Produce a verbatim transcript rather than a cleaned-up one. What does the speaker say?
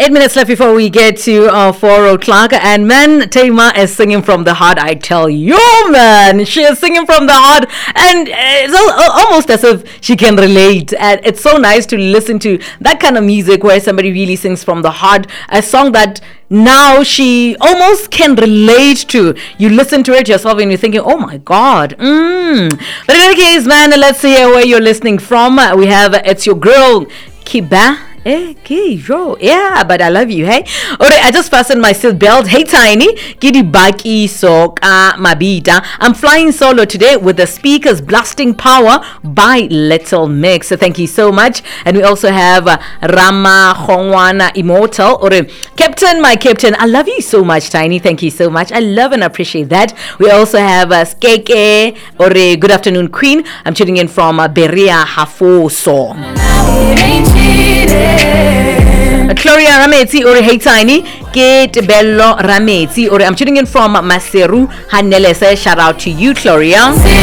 Eight minutes left before we get to uh, four o'clock. And man, Taima is singing from the heart. I tell you, man, she is singing from the heart. And it's al- almost as if she can relate. And it's so nice to listen to that kind of music where somebody really sings from the heart. A song that now she almost can relate to. You listen to it yourself and you're thinking, oh my God. Mm. But in any case, man, let's hear where you're listening from. We have It's Your Girl, Kiba. Eh, yo. Yeah, but I love you, hey? Alright, I just fastened my seat belt. Hey, Tiny. Giddy baki soka mabita. I'm flying solo today with the speakers blasting power by Little Mix. So thank you so much. And we also have uh, Rama Hongwana Immortal. Or Captain, my captain. I love you so much, Tiny. Thank you so much. I love and appreciate that. We also have uh, Skeke. Or good afternoon, Queen. I'm tuning in from uh, Beria Hafoso. Gloria Rameti or Hey Tiny, Kate Bello Rameti or I'm tuning in from Maseru Hanelese. Shout out to you, Gloria.